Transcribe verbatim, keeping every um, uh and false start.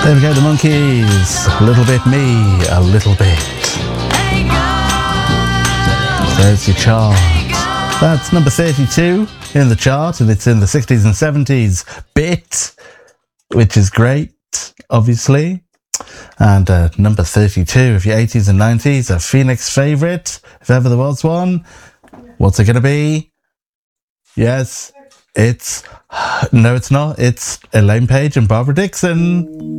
There we go, the Monkees. A little bit me, a little bit. There's your chart. That's number thirty-two in the chart, and it's in the sixties and seventies bit, which is great, obviously. And uh, number thirty-two of your eighties and nineties, a Phoenix favourite, if ever there was one. What's it going to be? Yes, it's... No, it's not. It's Elaine Page and Barbara Dixon.